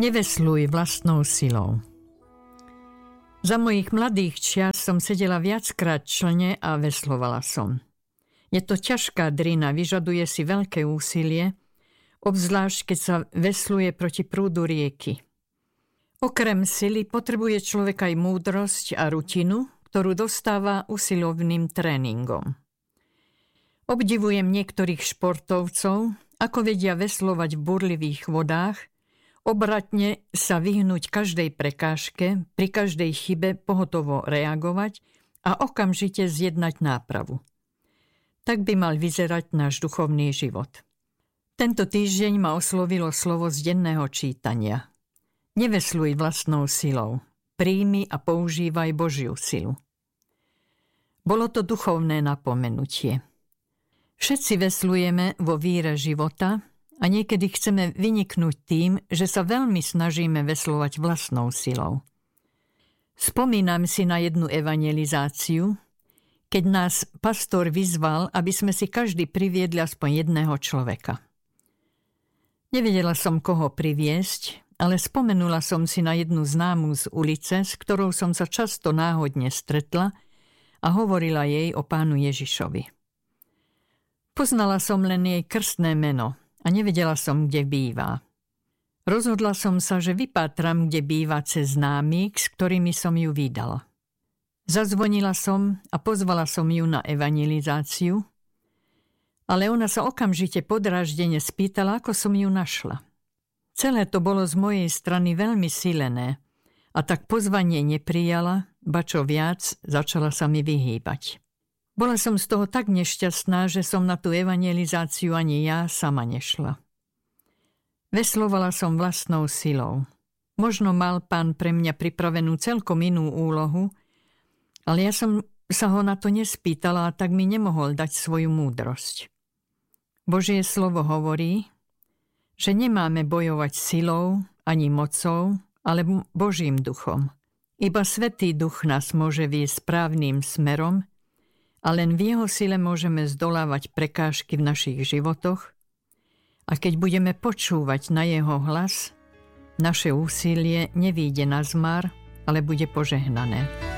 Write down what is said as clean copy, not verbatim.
Nevesluj vlastnou silou. Za mojich mladých čias som sedela viackrát člne a veslovala som. Je to ťažká drina, vyžaduje si veľké úsilie, obzvlášť keď sa vesluje proti prúdu rieky. Okrem sily potrebuje človek aj múdrosť a rutinu, ktorú dostáva usilovným tréningom. Obdivujem niektorých športovcov, ako vedia veslovať v burlivých vodách, obratne sa vyhnúť každej prekážke, pri každej chybe pohotovo reagovať a okamžite zjednať nápravu. Tak by mal vyzerať náš duchovný život. Tento týždeň ma oslovilo slovo z denného čítania. Nevesluj vlastnou silou, príjmi a používaj Božiu silu. Bolo to duchovné napomenutie. Všetci veslujeme vo víre života a niekedy chceme vyniknúť tým, že sa veľmi snažíme veslovať vlastnou silou. Spomínam si na jednu evangelizáciu, keď nás pastor vyzval, aby sme si každý priviedli aspoň jedného človeka. Nevedela som, koho priviesť, ale spomenula som si na jednu známu z ulice, s ktorou som sa často náhodne stretla a hovorila jej o Pánu Ježišovi. Poznala som len jej krstné meno a nevedela som, kde býva. Rozhodla som sa, že vypátram, kde býva cez známych, s ktorými som ju vydala. Zazvonila som a pozvala som ju na evangelizáciu, ale ona sa okamžite podráždene spýtala, ako som ju našla. Celé to bolo z mojej strany veľmi silené a tak pozvanie neprijala, ba čo viac, začala sa mi vyhýbať. Bola som z toho tak nešťastná, že som na tú evangelizáciu ani ja sama nešla. Veslovala som vlastnou silou. Možno mal Pán pre mňa pripravenú celkom inú úlohu, ale ja som sa ho na to nespýtala a tak mi nemohol dať svoju múdrosť. Božie slovo hovorí, že nemáme bojovať silou ani mocou, ale Božím duchom. Iba Svätý Duch nás môže viesť správnym smerom, a len v jeho sile môžeme zdolávať prekážky v našich životoch a keď budeme počúvať na jeho hlas, naše úsilie nevíde na zmar, ale bude požehnané.